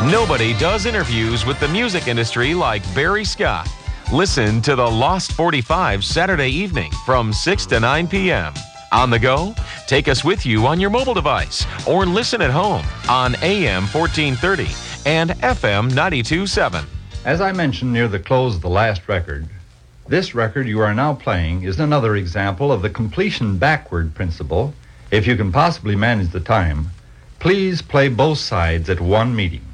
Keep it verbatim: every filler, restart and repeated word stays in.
Nobody does interviews with the music industry like Barry Scott. Listen to the Lost forty-five Saturday evening from six to nine p.m. On the go, take us with you on your mobile device or listen at home on A M fourteen thirty and F M ninety-two point seven. As I mentioned near the close of the last record, this record you are now playing is another example of the completion backward principle. If you can possibly manage the time, please play both sides at one meeting.